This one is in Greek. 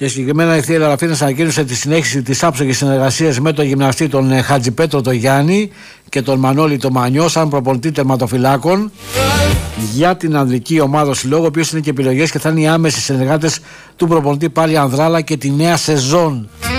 Και συγκεκριμένα η Θεία Λαραφίνας ανακοίνωσε τη συνέχιση της άψογης συνεργασίας με τον γυμναστή τον Χατζιπέτρο τον Γιάννη και τον Μανώλη τον Μανιό σαν προπονητή τερματοφυλάκων για την ανδρική ομάδα συλλόγου, ο οποίος είναι και επιλογές και θα είναι οι άμεσοι συνεργάτες του προπονητή Πάλι Ανδράλα και τη νέα σεζόν.